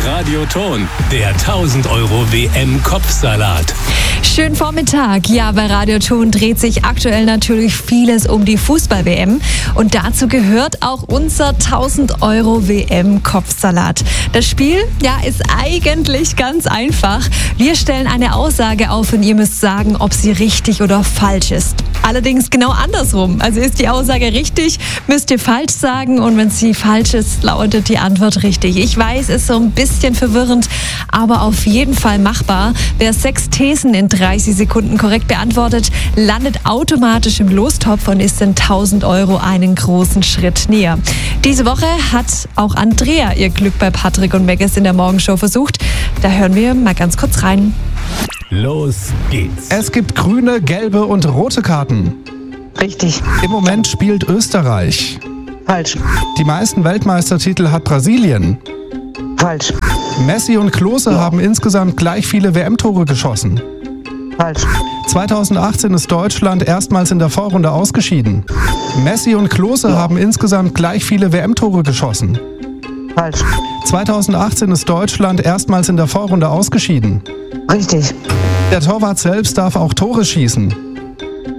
Radioton, der 1000 Euro WM-Kopfsalat. Schönen Vormittag. Ja, bei Radioton dreht sich aktuell natürlich vieles um die Fußball-WM. Und dazu gehört auch unser 1000 Euro WM-Kopfsalat. Das Spiel, ist eigentlich ganz einfach. Wir stellen eine Aussage auf und ihr müsst sagen, ob sie richtig oder falsch ist. Allerdings genau andersrum. Also ist die Aussage richtig, müsst ihr falsch sagen, und wenn sie falsch ist, lautet die Antwort richtig. Ich weiß, ist so ein bisschen verwirrend, aber auf jeden Fall machbar. Wer 6 Thesen in 30 Sekunden korrekt beantwortet, landet automatisch im Lostopf und ist in 1000 Euro einen großen Schritt näher. Diese Woche hat auch Andrea ihr Glück bei Patrick und Megges in der Morgenshow versucht. Da hören wir mal ganz kurz rein. Los geht's. Es gibt grüne, gelbe und rote Karten. Richtig. Im Moment spielt Österreich. Falsch. Die meisten Weltmeistertitel hat Brasilien. Falsch. Messi und Klose haben insgesamt gleich viele WM-Tore geschossen. Falsch. 2018 ist Deutschland erstmals in der Vorrunde ausgeschieden. Messi und Klose haben insgesamt gleich viele WM-Tore geschossen. Falsch. 2018 ist Deutschland erstmals in der Vorrunde ausgeschieden. Richtig. Der Torwart selbst darf auch Tore schießen.